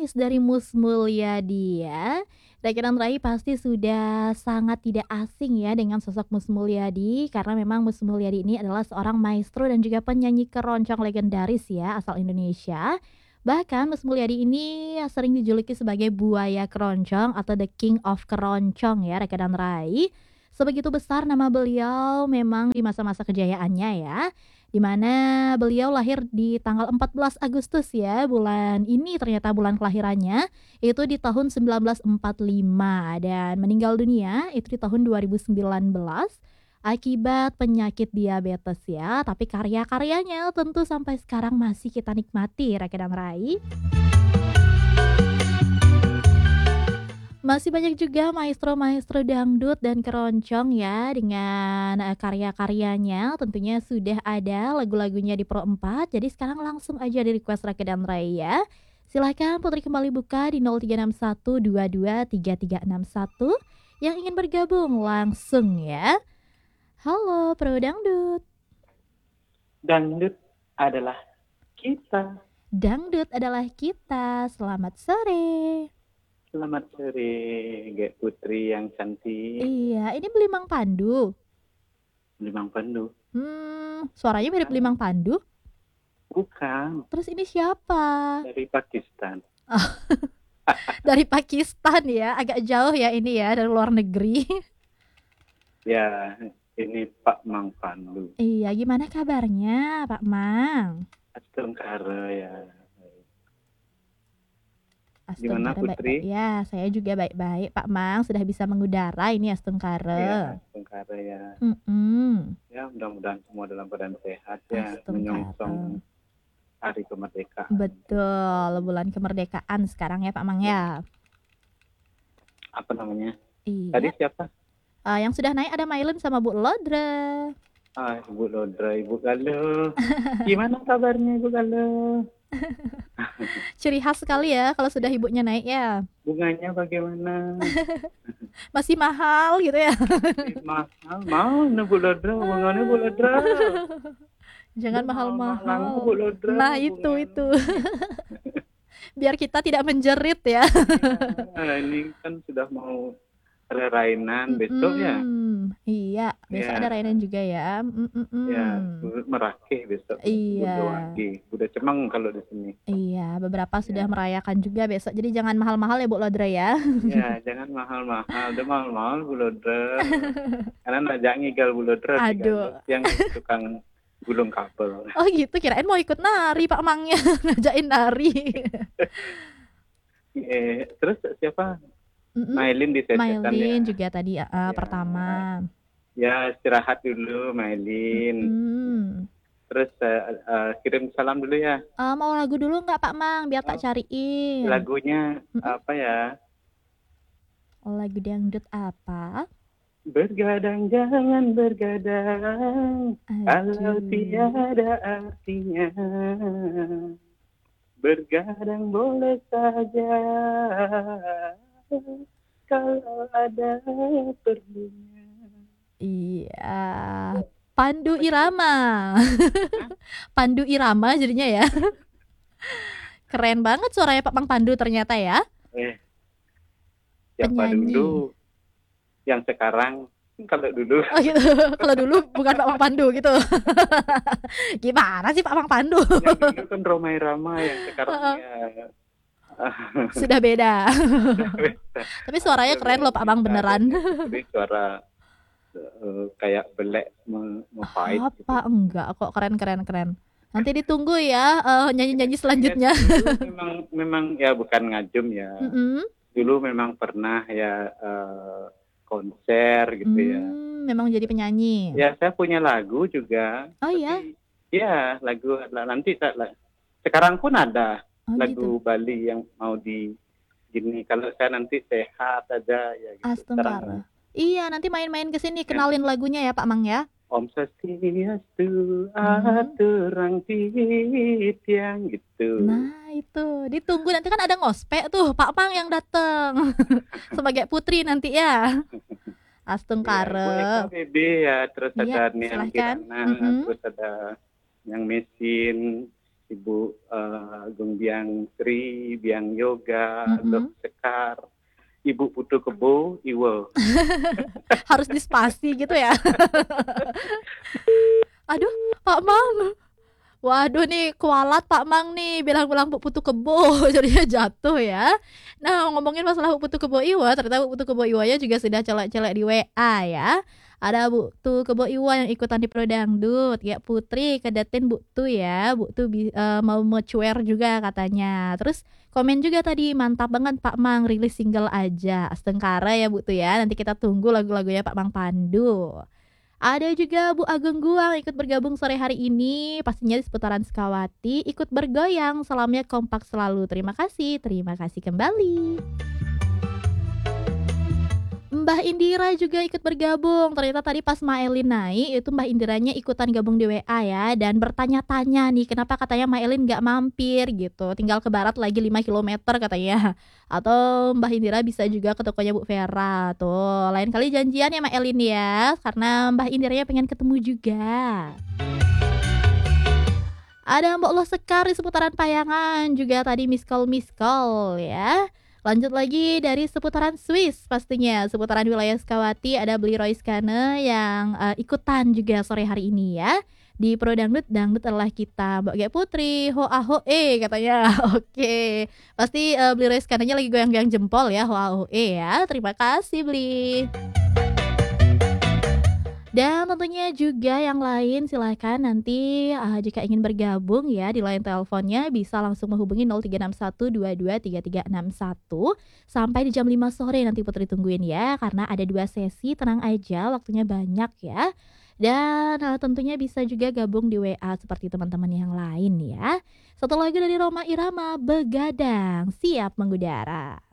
manis dari Mus Mulyadi ya. Rekan Rai pasti sudah sangat tidak asing ya dengan sosok Mus Mulyadi karena memang Mus Mulyadi ini adalah seorang maestro dan juga penyanyi keroncong legendaris ya asal Indonesia. Bahkan Mus Mulyadi ini sering dijuluki sebagai buaya keroncong atau the king of keroncong ya rekan Rai. Sebegitu besar nama beliau memang di masa-masa kejayaannya ya, di mana beliau lahir di tanggal 14 Agustus ya, bulan ini ternyata bulan kelahirannya, itu di tahun 1945 dan meninggal dunia itu di tahun 2019 akibat penyakit diabetes ya. Tapi karya-karyanya tentu sampai sekarang masih kita nikmati rekan Rai. Masih banyak juga maestro-maestro dangdut dan keroncong ya dengan karya-karyanya. Tentunya sudah ada lagu-lagunya di Pro 4. Jadi sekarang langsung aja di request Rake dan Rai ya. Silahkan Putri kembali buka di 0361223361 yang ingin bergabung langsung ya. Halo Pro Dangdut. Dangdut adalah kita. Dangdut adalah kita. Selamat sore. Selamat sore, Gek Putri yang cantik. Iya, ini beli Mang Pandu. Limang Pandu. Suaranya mirip Limang Pandu. Bukan. Terus ini siapa? Dari Pakistan. Dari Pakistan ya, agak jauh ya ini ya, dari luar negeri. Ya, ini Pak Mang Pandu. Iya, gimana kabarnya Pak Mang? Astungkara ya. Astungkara Gimana Putri? baik-baik ya, saya juga baik-baik. Pak Mang sudah bisa mengudara ini Astungkara. Ya, Astungkara ya. Ya, mudah-mudahan semua dalam keadaan sehat ya, menyongsong hari kemerdekaan. Betul, bulan kemerdekaan sekarang ya Pak Mang ya. Apa namanya? Iya. Tadi siapa? Yang sudah naik ada Mailun sama Bu Lodra. Ibu Lodra, Ibu Galuh. Gimana kabarnya Ibu Galuh? Ciri khas sekali ya kalau sudah ibunya naik ya. Bunganya bagaimana? Masih mahal gitu ya. Mahal, mau Bu Lodra, bunganya Bu Lodra. Jangan mahal-mahal. Bu Lodra, nah itu. Biar kita tidak menjerit ya. Ini kan sudah mau ada rainan besok ya. Iya, besok ada rainan juga ya. Ya, Merakih besok. Iya. Udah Cemeng kalau di sini. Iya, beberapa sudah merayakan juga besok. Jadi jangan mahal-mahal ya Bu Lodra ya. Ya, jangan mahal-mahal. Udah mahal-mahal Bu Lodra. Karena najak ngigal Bu Lodra. Aduh. Yang tukang gulung kabel. Oh gitu, kirain mau ikut nari Pak Mangnya. Ngajakin nari. Terus siapa? Mailin di sesetan ya. Mailin juga tadi pertama. Ya, istirahat dulu Mailin. Terus kirim salam dulu ya. Mau lagu dulu nggak Pak Mang? Biar tak cariin. Lagunya apa ya? Lagu dangdut apa? Bergadang jangan bergadang. Kalau tiada artinya. Bergadang boleh saja. Kalau ada perlunya. Iya, Pandu Irama. Pandu Irama jadinya ya. Keren banget suaranya Pak Mang Pandu ternyata ya. Siapa penyanyi dulu? Yang sekarang kalau dulu. Oh gitu. Kalau dulu bukan Pak Mang Pandu gitu. Gimana sih Pak Mang Pandu? Yang dulu kan Romai Rama, yang sekarang ya sudah beda. Tapi suaranya keren loh Pak Mang beneran. Tapi suara kayak belek memfight. Apa gitu. Enggak kok, keren. Nanti ditunggu ya nyanyi-nyanyi selanjutnya. Memang ya bukan ngajum ya. Dulu memang pernah ya konser gitu ya. Memang jadi penyanyi. Ya saya punya lagu juga. Oh iya. Iya, lagu nanti sekarang pun ada. Lagu gitu. Bali yang mau di gini, kalau saya nanti sehat aja ya gitu. Astungkara. Iya, nanti main-main ke sini kenalin lagunya ya Pak Mang ya. Om Swastiastu aturang titiang gitu. Nah, itu. Ditunggu nanti kan ada ngospek tuh Pak Mang yang datang. Sebagai putri nanti ya. Astungkara. Bu Eka ya, terus ada Niam Kirana, terus ada yang Mesin. Ibu Gungbiang Tri, Biang Yoga, Dok Sekar, Ibu Putu Kebo, Iwo. Harus dispasi gitu ya. Aduh, Pak Mang. Waduh nih kualat Pak Mang nih bilang-bilang Bu Putu Kebo jadinya jatuh ya. Nah ngomongin masalah Bu Putu Kebo Iwa, ternyata Bu Putu Kebo Iwanya juga sudah celek-celek di WA ya. Ada Bu Tu Kebo Iwa yang ikutan di Pro Dangdut, ya Putri kedatin Bu Tu ya, Bu Tu mau mencuer juga katanya. Terus komen juga tadi mantap banget Pak Mang rilis single aja, Astengkara ya Bu Tu ya. Nanti kita tunggu lagu-lagunya Pak Mang Pandu. Ada juga Bu Ageng Guang ikut bergabung sore hari ini, pastinya di seputaran Sukawati, ikut bergoyang, salamnya kompak selalu. Terima kasih kembali. Mbah Indira juga ikut bergabung. Ternyata tadi pas Maelin naik, itu Mbah Indiranya ikutan gabung di WA ya. Dan bertanya-tanya nih, kenapa katanya Maelin gak mampir gitu. Tinggal ke barat lagi 5 kilometer katanya. Atau Mbah Indira bisa juga ke tokonya Bu Vera. Tuh, lain kali janjian ya Maelin ya. Karena Mbah Indiranya pengen ketemu juga. Ada Mbok Lo Sekar di seputaran Payangan. Juga tadi miss call ya. Lanjut lagi dari seputaran Swiss pastinya, seputaran wilayah Sukawati ada Beli Royce Kane yang ikutan juga sore hari ini ya. Di Pro Dangdut, Dangdut adalah kita. Mbak Gia Putri, hoa ho katanya. Oke. Pasti Beli Royce Kane-nya lagi goyang-goyang jempol ya, hoa ho ya. Terima kasih Beli. Dan tentunya juga yang lain silahkan nanti jika ingin bergabung ya di line teleponnya bisa langsung menghubungi 0361223361 sampai di jam 5 sore nanti Putri tungguin ya karena ada 2 sesi, tenang aja waktunya banyak ya. Dan tentunya bisa juga gabung di WA seperti teman-teman yang lain ya. Satu lagu dari Rhoma Irama, Begadang, siap mengudara.